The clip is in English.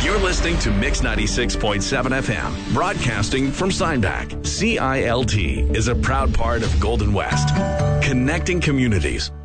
You're listening to Mix 96.7 FM, broadcasting from Steinbach. CILT is a proud part of Golden West, connecting communities.